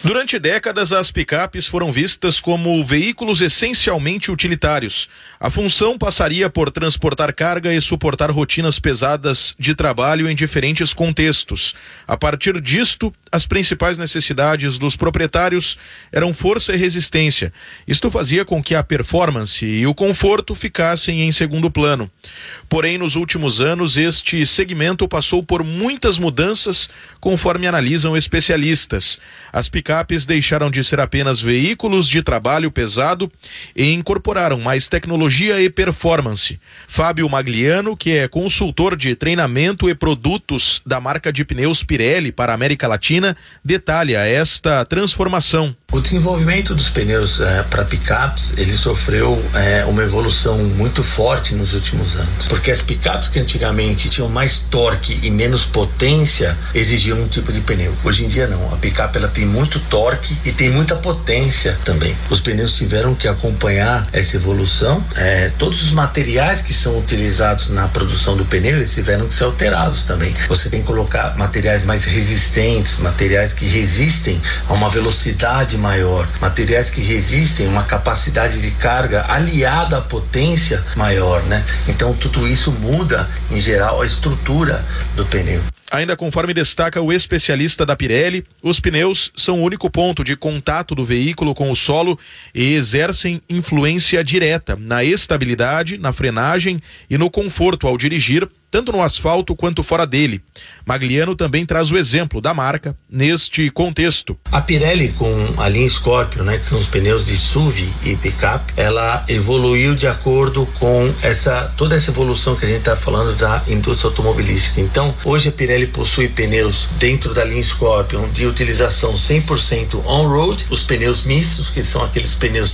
Durante décadas, as picapes foram vistas como veículos essencialmente utilitários. A função passaria por transportar carga e suportar rotinas pesadas de trabalho em diferentes contextos. A partir disto, as principais necessidades dos proprietários eram força e resistência. Isto fazia com que a performance e o conforto ficassem em segundo plano. Porém, nos últimos anos, este segmento passou por muitas mudanças, conforme analisam especialistas. As picapes deixaram de ser apenas veículos de trabalho pesado e incorporaram mais tecnologia e performance. Fábio Magliano, que é consultor de treinamento e produtos da marca de pneus Pirelli para a América Latina, detalha esta transformação. O desenvolvimento dos pneus para picapes, ele sofreu uma evolução muito forte nos últimos anos, porque as picapes que antigamente tinham mais torque e menos potência exigiam um tipo de pneu. Hoje em dia não, a picape ela tem muito torque e tem muita potência também. Os pneus tiveram que acompanhar essa evolução. Todos os materiais que são utilizados na produção do pneu, eles tiveram que ser alterados também. Você tem que colocar materiais mais resistentes, materiais que resistem a uma velocidade maior, materiais que resistem a uma capacidade de carga aliada à potência maior, né? Então tudo isso muda, em geral, a estrutura do pneu. Ainda conforme destaca o especialista da Pirelli, os pneus são o único ponto de contato do veículo com o solo e exercem influência direta na estabilidade, na frenagem e no conforto ao dirigir, tanto no asfalto quanto fora dele. Magliano também traz o exemplo da marca neste contexto. A Pirelli, com a linha Scorpion, né, que são os pneus de SUV e picape, ela evoluiu de acordo com toda essa evolução que a gente está falando da indústria automobilística. Então, hoje a Pirelli possui pneus dentro da linha Scorpion de utilização 100% on-road, os pneus mistos, que são aqueles pneus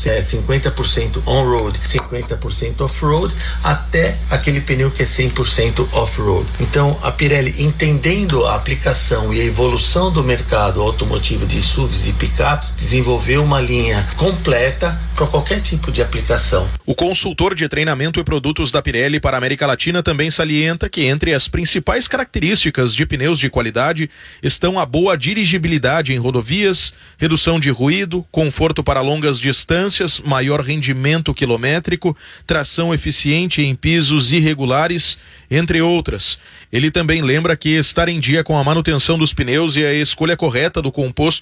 50% on-road, 50% off-road, até aquele pneu que é 100% off-road. Então, a Pirelli, entendendo a aplicação e a evolução do mercado automotivo de SUVs e picapes, desenvolveu uma linha completa para qualquer tipo de aplicação. O consultor de treinamento e produtos da Pirelli para a América Latina também salienta que entre as principais características de pneus de qualidade estão a boa dirigibilidade em rodovias, redução de ruído, conforto para longas distâncias, maior rendimento quilométrico, tração eficiente em pisos irregulares, entre outras. Ele também lembra que estar em dia com a manutenção dos pneus e a escolha correta do composto